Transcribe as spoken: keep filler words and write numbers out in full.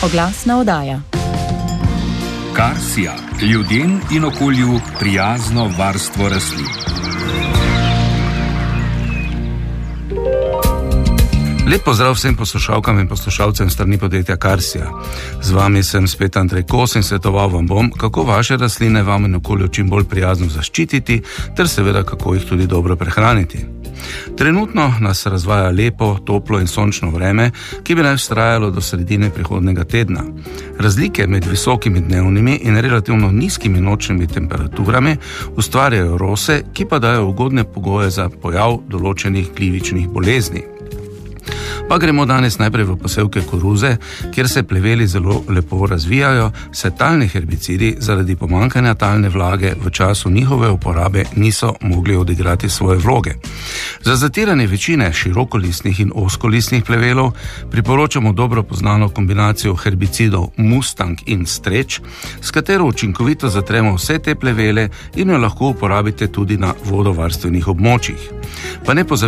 Oglasna oddaja. Karsija. Ljudem in okolju prijazno varstvo rastlin. Lep pozdrav vsem poslušalkam in poslušalcem strani podjetja Karsija. Z vami sem spet Andrej Kos in svetoval vam bom, kako vaše rastline vam in okolju čim bolj prijazno zaščititi, ter seveda kako jih tudi dobro prehraniti. Trenutno nas razvaja lepo, toplo in sončno vreme, ki bi naj vztrajalo do sredine prihodnjega tedna. Razlike med visokimi dnevnimi in relativno nizkimi nočnimi temperaturami ustvarjajo rose, ki pa dajo ugodne pogoje za pojav določenih glivičnih bolezni. Pa gremo danes najprej v posevke koruze, kjer se pleveli zelo lepo razvijajo, saj talni herbicidi zaradi pomanjkanja talne vlage v času njihove uporabe niso mogli odigrati svoje vloge. Za zatiranje večine širokolistnih in ozkolistnih plevelov priporočamo dobro poznano kombinacijo herbicidov Mustang in Stretch, s katero učinkovito zatremo vse te plevele in jo lahko uporabite tudi na vodovarstvenih območjih. Pa ne pozabite,